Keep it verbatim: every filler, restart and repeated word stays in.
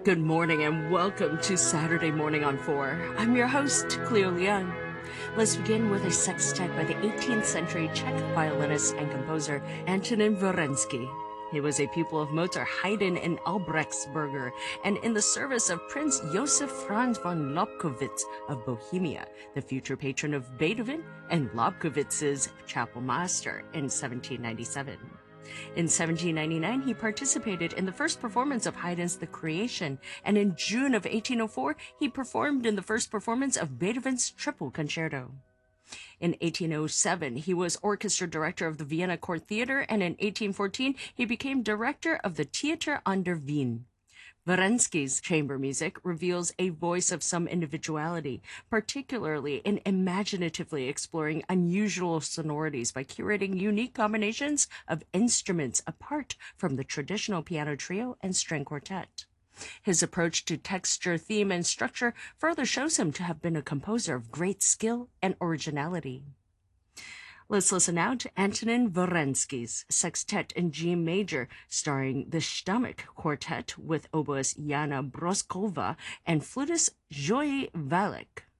Good morning and welcome to Saturday Morning on four. I'm your host, Cleo Leon. Let's begin with a sextet by the eighteenth century Czech violinist and composer Antonin Dvořenský. He was a pupil of Mozart, Haydn, and Albrechtsberger, and in the service of Prince Josef Franz von Lobkowitz of Bohemia, the future patron of Beethoven and Lobkowitz's chapel master in seventeen ninety-seven. In seventeen ninety-nine, he participated in the first performance of Haydn's The Creation, and in June of eighteen oh four, he performed in the first performance of Beethoven's Triple Concerto. In eighteen oh seven, he was orchestra director of the Vienna Court Theater, and in eighteen fourteen, he became director of the Theater an der Wien. Dvořenský's chamber music reveals a voice of some individuality, particularly in imaginatively exploring unusual sonorities by curating unique combinations of instruments apart from the traditional piano trio and string quartet. His approach to texture, theme, and structure further shows him to have been a composer of great skill and originality. Let's listen now to Antonin Dvořenský's Sextet in G Major, starring the Stomach Quartet with oboist Jana Broskova and flutist Joey Valek.